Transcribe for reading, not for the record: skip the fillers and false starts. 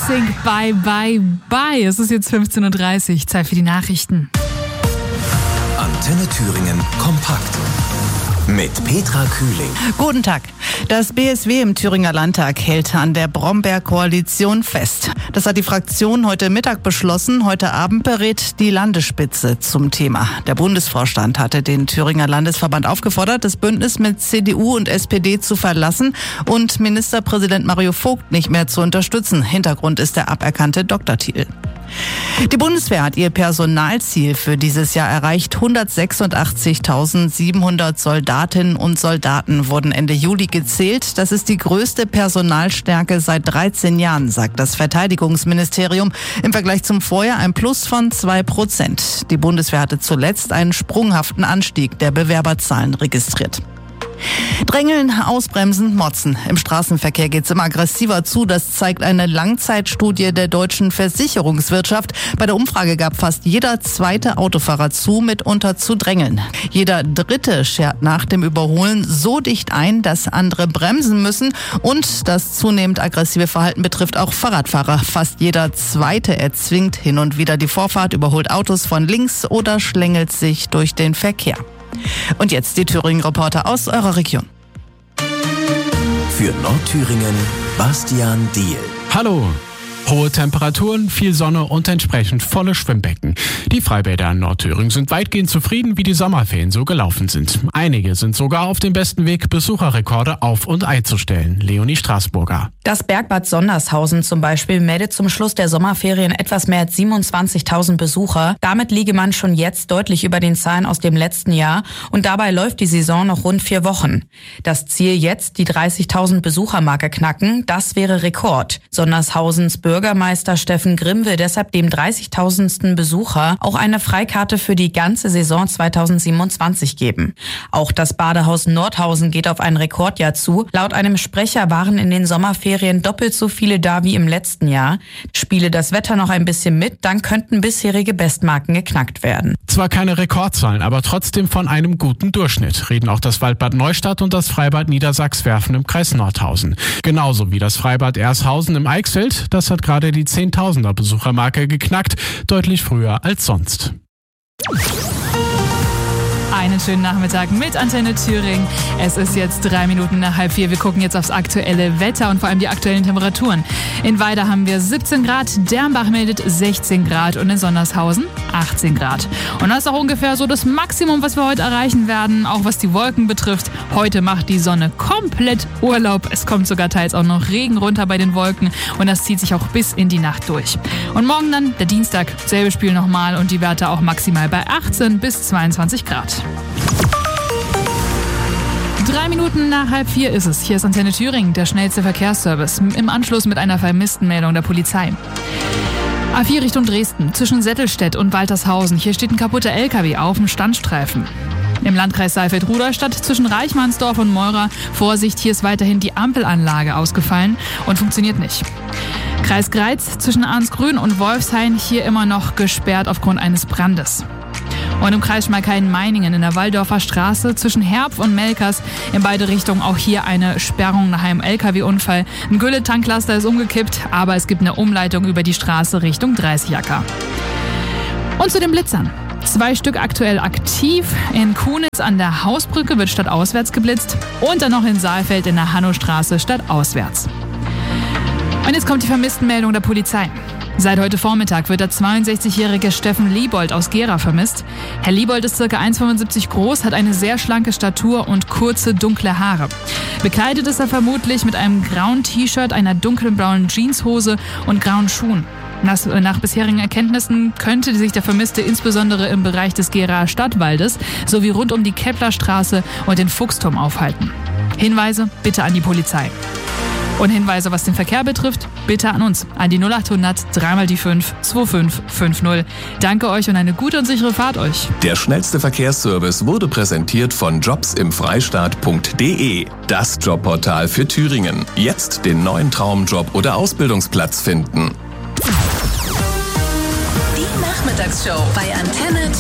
Sing Bye Bye Bye. Es ist jetzt 15:30 Uhr, Zeit für die Nachrichten. Antenne Thüringen kompakt mit Petra Kühling. Guten Tag. Das BSW im Thüringer Landtag hält an der Bromberg-Koalition fest. Das hat die Fraktion heute Mittag beschlossen. Heute Abend berät die Landesspitze zum Thema. Der Bundesvorstand hatte den Thüringer Landesverband aufgefordert, das Bündnis mit CDU und SPD zu verlassen und Ministerpräsident Mario Vogt nicht mehr zu unterstützen. Hintergrund ist der aberkannte Doktortitel. Die Bundeswehr hat ihr Personalziel für dieses Jahr erreicht. 186.700 Soldatinnen und Soldaten wurden Ende Juli gezählt. Das ist die größte Personalstärke seit 13 Jahren, sagt das Verteidigungsministerium. Im Vergleich zum Vorjahr ein Plus von 2%. Die Bundeswehr hatte zuletzt einen sprunghaften Anstieg der Bewerberzahlen registriert. Drängeln, ausbremsen, motzen. Im Straßenverkehr geht's immer aggressiver zu. Das zeigt eine Langzeitstudie der deutschen Versicherungswirtschaft. Bei der Umfrage gab fast jeder zweite Autofahrer zu, mitunter zu drängeln. Jeder dritte schert nach dem Überholen so dicht ein, dass andere bremsen müssen. Und das zunehmend aggressive Verhalten betrifft auch Fahrradfahrer. Fast jeder zweite erzwingt hin und wieder die Vorfahrt, überholt Autos von links oder schlängelt sich durch den Verkehr. Und jetzt die Thüringen-Reporter aus eurer Region. Für Nordthüringen Bastian Diehl. Hallo! Hohe Temperaturen, viel Sonne und entsprechend volle Schwimmbecken. Die Freibäder in Nordthüringen sind weitgehend zufrieden, wie die Sommerferien so gelaufen sind. Einige sind sogar auf dem besten Weg, Besucherrekorde auf- und einzustellen. Leonie Straßburger. Das Bergbad Sondershausen zum Beispiel meldet zum Schluss der Sommerferien etwas mehr als 27.000 Besucher. Damit liege man schon jetzt deutlich über den Zahlen aus dem letzten Jahr und dabei läuft die Saison noch rund 4 Wochen. Das Ziel jetzt, die 30.000 Besuchermarke knacken, das wäre Rekord. Sondershausens Bürgermeister Steffen Grimm will deshalb dem 30.000. Besucher auch eine Freikarte für die ganze Saison 2027 geben. Auch das Badehaus Nordhausen geht auf ein Rekordjahr zu. Laut einem Sprecher waren in den Sommerferien doppelt so viele da wie im letzten Jahr. Spiele das Wetter noch ein bisschen mit, dann könnten bisherige Bestmarken geknackt werden. Zwar keine Rekordzahlen, aber trotzdem von einem guten Durchschnitt, reden auch das Waldbad Neustadt und das Freibad Niedersachswerfen im Kreis Nordhausen. Genauso wie das Freibad Ershausen im Eichsfeld, das hat gerade die 10.000er Besuchermarke geknackt, deutlich früher als sonst. Einen schönen Nachmittag mit Antenne Thüringen. Es ist jetzt 3 Minuten nach 3:30. Wir gucken jetzt aufs aktuelle Wetter und vor allem die aktuellen Temperaturen. In Weida haben wir 17 Grad, Dernbach meldet 16 Grad und in Sondershausen 18 Grad. Und das ist auch ungefähr so das Maximum, was wir heute erreichen werden, auch was die Wolken betrifft. Heute macht die Sonne komplett Urlaub. Es kommt sogar teils auch noch Regen runter bei den Wolken und das zieht sich auch bis in die Nacht durch. Und morgen dann, der Dienstag, selbe Spiel nochmal und die Werte auch maximal bei 18 bis 22 Grad. 3 Minuten nach 3:30 ist es. Hier ist Antenne Thüringen, der schnellste Verkehrsservice. Im Anschluss mit einer Vermisstenmeldung der Polizei. A4 Richtung Dresden, zwischen Settelstedt und Waltershausen. Hier steht ein kaputter LKW auf dem Standstreifen. Im Landkreis Saalfeld-Rudolstadt zwischen Reichmannsdorf und Meurer. Vorsicht, hier ist weiterhin die Ampelanlage ausgefallen und funktioniert nicht. Kreis Greiz zwischen Arnsgrün und Wolfshain. Hier immer noch gesperrt aufgrund eines Brandes. Und im Kreis Schmalkalden-Meiningen in der Walldorfer Straße zwischen Herpf und Melkers in beide Richtungen auch hier eine Sperrung nach einem LKW-Unfall. Ein Gülle-Tanklaster ist umgekippt, aber es gibt eine Umleitung über die Straße Richtung Dreißigacker. Und zu den Blitzern. 2 Stück aktuell aktiv. In Kunitz an der Hausbrücke wird stadtauswärts geblitzt und dann noch in Saalfeld in der Hannostraße stadtauswärts. Und jetzt kommt die Vermisstenmeldung der Polizei. Seit heute Vormittag wird der 62-jährige Steffen Liebold aus Gera vermisst. Herr Liebold ist ca. 1,75 groß, hat eine sehr schlanke Statur und kurze, dunkle Haare. Bekleidet ist er vermutlich mit einem grauen T-Shirt, einer dunkelbraunen Jeanshose und grauen Schuhen. Nach bisherigen Erkenntnissen könnte sich der Vermisste insbesondere im Bereich des Geraer Stadtwaldes sowie rund um die Keplerstraße und den Fuchsturm aufhalten. Hinweise bitte an die Polizei. Und Hinweise, was den Verkehr betrifft, bitte an uns, an die 0800 3 die 5 2550. Danke euch und eine gute und sichere Fahrt euch. Der schnellste Verkehrsservice wurde präsentiert von jobsimfreistaat.de, das Jobportal für Thüringen. Jetzt den neuen Traumjob oder Ausbildungsplatz finden. Die Nachmittagsshow bei Antenne